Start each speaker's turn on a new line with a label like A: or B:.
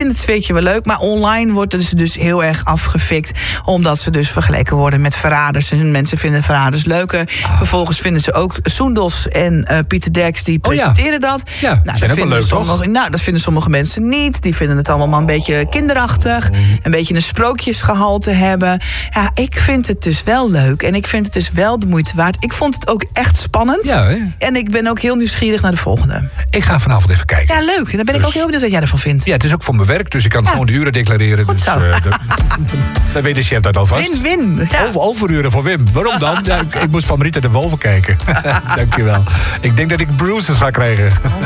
A: vind het sfeertje wel leuk. Maar online wordt het dus heel erg afgefikt. Omdat ze dus vergeleken worden met verraders. En mensen vinden verraders leuker. Vervolgens vinden ze ook Soendos en Pieter Derks, die presenteren dat.
B: Ja, dat zijn ook wel leuk, toch?
A: Nou, dat vinden sommige mensen niet. Die vinden het allemaal maar een beetje kinderachtig. Een beetje een sprookjesgehalte hebben. Ja, ik vind het dus wel leuk. En ik vind het dus wel de moeite waard. Ik vond het ook echt spannend.
B: Ja, hè?
A: En ik ben ook heel nieuwsgierig naar de volgende.
B: Ik ga vanavond even kijken.
A: Ja, leuk. En dan ben ik ook heel benieuwd wat jij ervan vindt.
B: Ja, het is ook voor mijn werk, dus ik kan gewoon de uren declareren.
A: Goed zo.
B: Dan weet de chef dat alvast.
A: Win-win. Ja.
B: Overuren voor Wim. Waarom dan? Ja, ik moest van Marita de Wolven kijken. Dankjewel. Ik denk dat ik bruises ga krijgen.